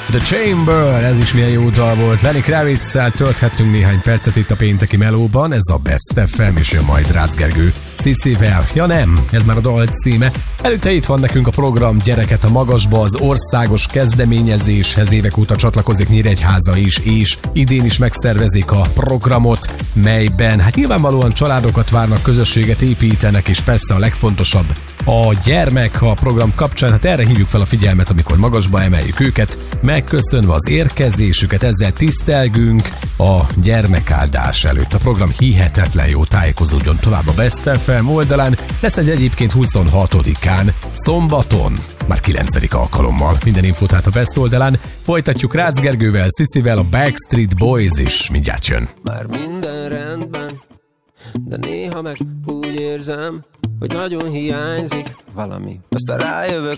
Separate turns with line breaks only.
The Chamber, ez is milyen jó dal volt. Lenny Kravitzzel tölthettünk néhány percet itt a pénteki melóban, ez a Best FM, és jön majd Rácz Gergő Sziszével. Ja nem, ez már a dal címe. Előtte itt van nekünk a program Gyereket a magasba, az országos kezdeményezéshez évek óta csatlakozik Nyíregyháza is, és idén is megszervezik a programot, melyben hát nyilvánvalóan családokat várnak, közösséget építenek, és persze a legfontosabb a gyermek a program kapcsán. Hát erre hívjuk fel a figyelmet, amikor magasba emeljük őket, megköszönve az érkezésüket, ezzel tisztelgünk a gyermekáldás előtt. A program hihetetlen jó, tájékozódjon tovább a Best FM oldalán. Lesz egy egyébként 26-án, szombaton, már 9. alkalommal. Minden infót hát a Best oldalán. Folytatjuk Rácz Gergővel, Sziszivel, a Backstreet Boys is mindjárt jön.
Már minden rendben, de néha meg úgy érzem, hogy nagyon hiányzik valami. Aztán rájövök,